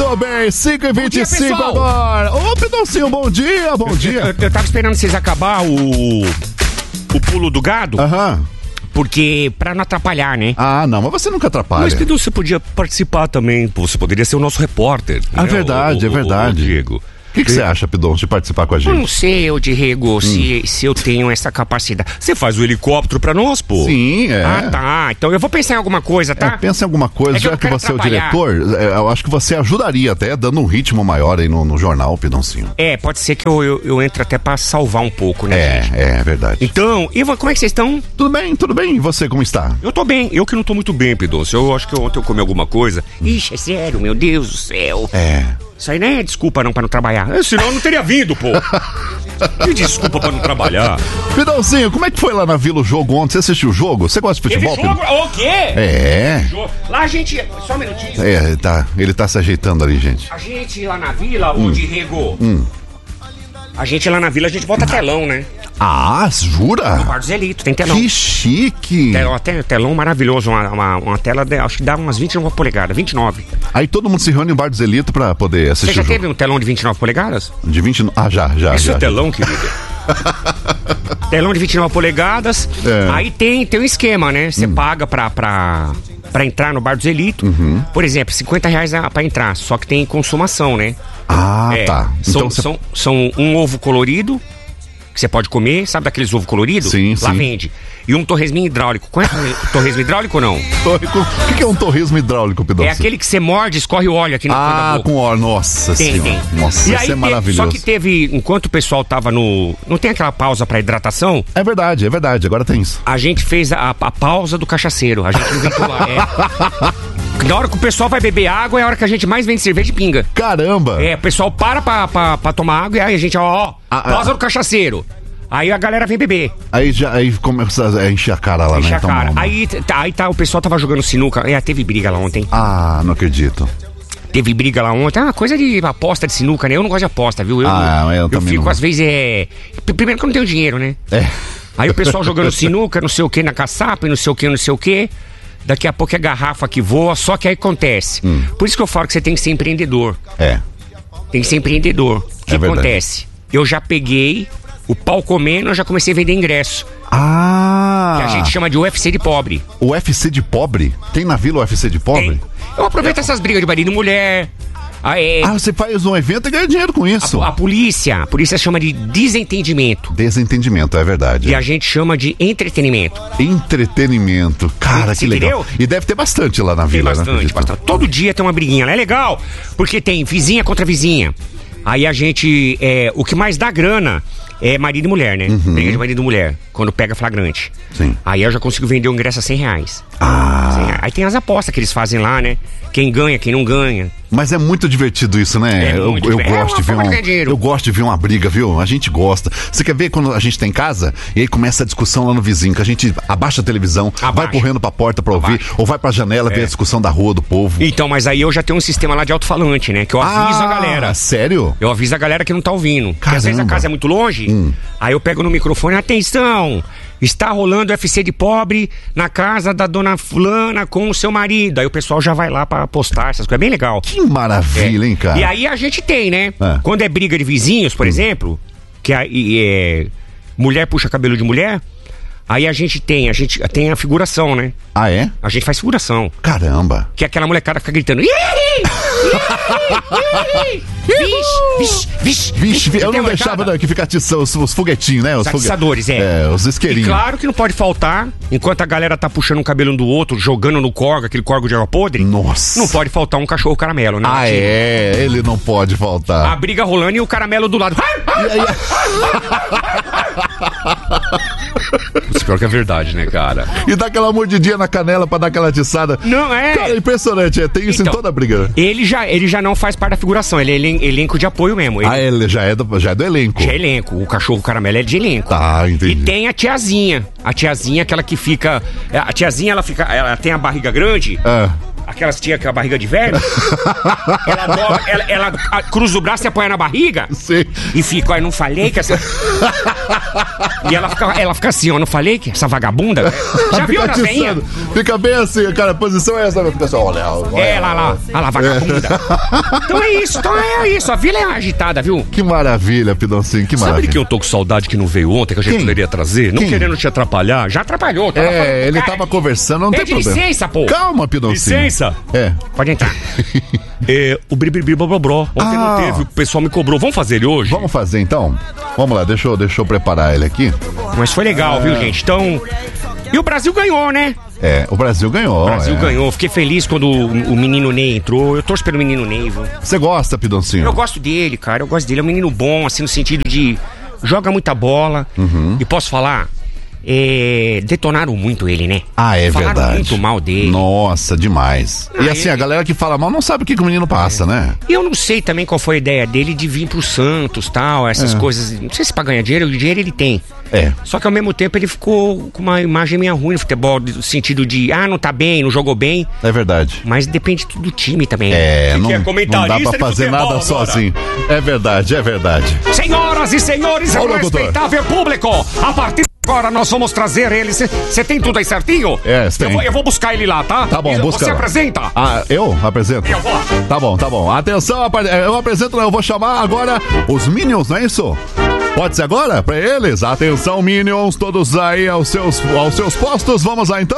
Muito bem, 5h25 agora. Ô, Pidoncinho, bom dia, bom dia. Eu tava esperando vocês acabar o pulo do gado. Aham. Porque, pra não atrapalhar, né? Ah, não, mas você nunca atrapalha. Mas, Pedro, você podia participar também. Você poderia ser o nosso repórter. É né? verdade, é verdade. Diego. O que você acha, Pidon, de participar com a gente? Eu não sei, Diego, se eu tenho essa capacidade. Você faz o helicóptero pra nós, pô? Sim, é. Ah, tá. Então eu vou pensar em alguma coisa, tá? Pensa em alguma coisa, já que você é o diretor, eu acho que você ajudaria até, dando um ritmo maior aí no jornal, Pidoncinho. Pode ser que eu entre até pra salvar um pouco, né, gente? É verdade. Então, Ivan, como é que vocês estão? Tudo bem. E você, como está? Eu tô bem. Eu que não tô muito bem, Pidoncio. Eu acho que ontem eu comi alguma coisa. Ixi, é sério, meu Deus do céu. Isso aí não é desculpa não pra não trabalhar. Senão eu não teria vindo, pô. Que desculpa pra não trabalhar. Pidoncinho, como é que foi lá na Vila o jogo ontem? Você assistiu o jogo? Você gosta de futebol? Jogo? O quê? Lá a gente... Só um minutinho. Ele tá se ajeitando ali, gente. A gente lá na Vila, Diego... A gente lá na Vila, a gente bota telão, né? Ah, jura? No Bar do Zelito, tem telão. Que chique. Telão maravilhoso, uma tela, acho que dá umas 29 polegadas, 29. Aí todo mundo se reúne no Bar do Zelito pra poder assistir. Você já teve um telão de 29 polegadas? De 29? Ah, já. Isso é telão, querido. Telão de 29 polegadas. Aí tem um esquema, né? Você paga pra entrar no Bar do Zelito. Por exemplo, R$50 pra entrar, só que tem consumação, né? Ah, tá. Então são um ovo colorido que você pode comer, sabe daqueles ovos coloridos? Sim, Lá sim. vende. E um torresminho hidráulico. Conhece torresmo hidráulico ou não? O que é um torresmo hidráulico, Pidoncio? É aquele que você morde e escorre o óleo aqui no fundo da boca. Com óleo, nossa senhora. Nossa, e aí isso é maravilhoso. Só que teve, enquanto o pessoal tava no... Não tem aquela pausa pra hidratação? É verdade, agora tem isso. A gente fez a pausa do cachaceiro. A gente inventou lá. Na hora que o pessoal vai beber água, é a hora que a gente mais vende cerveja e pinga. Caramba! O pessoal para pra tomar água e aí a gente, pausa do cachaceiro. Aí a galera vem beber. Aí começa a encher a cara lá, encher né? a cara. Aí o pessoal tava jogando sinuca. Teve briga lá ontem. Ah, não acredito. Teve briga lá ontem. É uma coisa de aposta de sinuca, né? Eu não gosto de aposta, viu? Eu fico, às vezes, primeiro que eu não tenho dinheiro, né? Aí o pessoal jogando sinuca, não sei o que, na caçapa, não sei o que. Daqui a pouco é garrafa que voa, só que aí acontece. Por isso que eu falo que você tem que ser empreendedor. Tem que ser empreendedor. O que acontece? Eu já peguei o pau comendo, eu já comecei a vender ingresso. Que a gente chama de UFC de pobre. O UFC de pobre? Tem na Vila o UFC de pobre? Tem. Eu aproveito essas brigas de marido e mulher. Você faz um evento e ganha dinheiro com isso. A polícia chama de desentendimento. Desentendimento, é verdade. E a gente chama de entretenimento. Entretenimento. Cara, que legal. Entendeu? E deve ter bastante lá na Vila, né? Bastante. Todo dia tem uma briguinha. É legal, porque tem vizinha contra vizinha. Aí a gente... o que mais dá grana é marido e mulher, né? Briga de marido e mulher, quando pega flagrante. Sim. Aí eu já consigo vender o ingresso a R$100. Aí tem as apostas que eles fazem lá, né? Quem ganha, quem não ganha. Mas é muito divertido isso, né? Eu gosto de ver uma briga, viu? A gente gosta. Você quer ver quando a gente tá em casa e aí começa a discussão lá no vizinho, que a gente abaixa a televisão, vai correndo pra porta pra ouvir, ou vai pra janela ver a discussão da rua, do povo. Então, mas aí eu já tenho um sistema lá de alto-falante, né? Que eu aviso a galera. Sério? Eu aviso a galera que não tá ouvindo. Porque às vezes a casa é muito longe, aí eu pego no microfone, atenção! Está rolando UFC de pobre na casa da dona fulana com o seu marido. Aí o pessoal já vai lá pra postar essas coisas. É bem legal. Que maravilha, hein, cara? E aí a gente tem, né? Quando é briga de vizinhos, por exemplo, que mulher puxa cabelo de mulher, aí a gente tem a figuração, né? Ah, é? A gente faz figuração. Caramba. Que aquela molecada fica gritando. Vixe, eu não deixava que ficar os foguetinhos, né? Os atiçadores, os isqueirinhos. E claro que não pode faltar, enquanto a galera tá puxando um cabelo um do outro, jogando no corgo, aquele corgo de água podre. Nossa. Não pode faltar um cachorro caramelo, né? Ele não pode faltar. A briga rolando e o caramelo do lado. Isso pior que é verdade, né, cara? E dá aquela mordidinha na canela pra dar aquela atiçada. Não, Cara, é impressionante, tem isso em toda a briga. Ele já não faz parte da figuração, ele é elenco de apoio mesmo. Ele já é do elenco. Já é elenco, o cachorro caramelo é de elenco. Tá, entendi. E tem a tiazinha, aquela que fica... A tiazinha, ela tem a barriga grande... aquelas tinha com a barriga de velho. ela cruza o braço e apoia na barriga. Sim. E fica, não falei que essa... E ela fica assim, ó, não falei que essa vagabunda... Já viu na veinha? Fica bem assim, cara, a posição é essa, fica só, olha lá, vagabunda. Então é isso, a vila é agitada, viu? Que maravilha, Pidoncinho, que maravilha. Sabe de quem eu tô com saudade que não veio ontem, que a gente poderia trazer? Não querendo te atrapalhar. Já atrapalhou, ele tava conversando, não tem problema. Licença, pô. Calma, Pidoncinho. Licença. Pode entrar. O Brobró. Ontem não teve, o pessoal me cobrou. Vamos fazer ele hoje? Vamos fazer então? Vamos lá, deixa eu preparar ele aqui. Mas foi legal, viu, gente? Então... E o Brasil ganhou, né? O Brasil ganhou. O Brasil ganhou. Fiquei feliz quando o menino Ney entrou. Eu torço pelo menino Ney, viu? Você gosta, Pidoncinho? Eu gosto dele, cara. Eu gosto dele. É um menino bom, assim, no sentido de... Joga muita bola. E posso falar... detonaram muito ele, né? É Falaram verdade. muito mal dele. Nossa, demais. E assim, a galera que fala mal não sabe o que o menino passa, né? E eu não sei também qual foi a ideia dele de vir pro Santos, tal, essas coisas. Não sei se pra ganhar dinheiro, o dinheiro ele tem. Só que ao mesmo tempo ele ficou com uma imagem meio ruim no futebol, no sentido de, não tá bem, não jogou bem. É verdade. Mas depende do time também. Não dá pra fazer nada agora. Sozinho. É verdade. Senhoras e senhores, respeitável público, a partir agora nós vamos trazer ele. Você tem tudo aí certinho? Tem. Eu vou buscar ele lá, tá? Tá bom, busca. Você apresenta? Eu apresento? Eu vou. Tá bom. Atenção, eu apresento, eu vou chamar agora os Minions, não é isso? Pode ser agora? Pra eles? Atenção, Minions, todos aí aos seus postos. Vamos lá, então.